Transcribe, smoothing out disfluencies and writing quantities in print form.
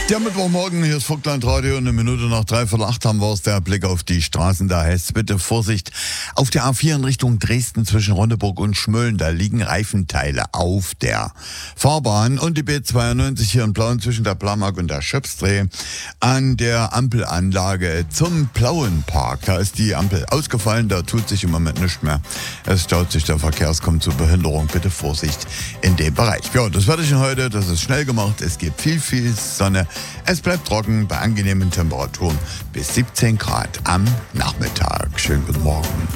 Der Mittwochmorgen, hier ist Vogtland Radio, eine Minute nach 7:45 haben wir es, der Blick auf die Straßen, da heißt bitte Vorsicht. Auf der A4 in Richtung Dresden zwischen Ronneburg und Schmölln, da liegen Reifenteile auf der Fahrbahn und die B92 hier in Plauen zwischen der Plamag und der Schöpsdreh an der Ampelanlage zum Plauenpark. Da ist die Ampel ausgefallen, da tut sich im Moment nichts mehr. Es staut sich der Verkehr, es kommt zur Behinderung, bitte Vorsicht in dem Bereich. Ja, das Wetterchen heute, das ist schnell gemacht, es gibt viel Sonne. Es bleibt trocken bei angenehmen Temperaturen bis 17 Grad am Nachmittag. Schönen guten Morgen.